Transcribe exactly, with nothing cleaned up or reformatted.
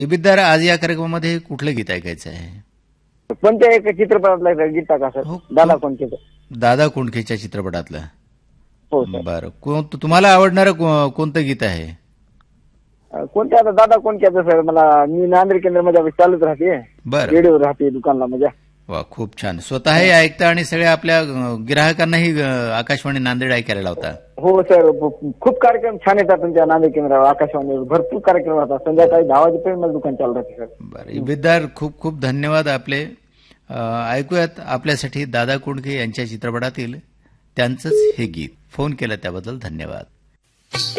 इबिद्दार, आज या कार्यक्रमामध्ये कुठलं गीत ऐकायचं आहे? कोणत्या एक चित्रपटातलं गीत टाका सर. हो, दादा कोणत्याचं. दादा कोंडकेच्या चित्रपटातलं. हो सर. बरं, कोण तुम्हाला आवडणारं को- कोणतं गीत आहे? अं, कोणत्या आता दादा कोणत्याचं सर. मला मी नांदेड केंद्रामध्ये चालूच राहते, बरं, रेडिओ राहते दुकानला माझ्या. वा, खूप छान. स्वतःही ऐकता आणि सगळ्या आपल्या अं, गिराहकांनाही अं, आकाशवाणी नांदेड ऐकायला लावता. हो सर, खूप कार्यक्रम छान येतात तुमच्या नांदेड केंद्रावर. आकाशवाणीवर भरपूर कार्यक्रम राहतात. संध्याकाळी दहा वाजेपर्यंत माझं दुकान चालू राहते सर. बरं, इबिद्दार, खूप खूप धन्यवाद आपले. अं, ऐकूयात आपल्यासाठी दादा कोंडके यांच्या चित्रपटातील त्यांचंच हे गीत. फोन केलं त्याबद्दल धन्यवाद.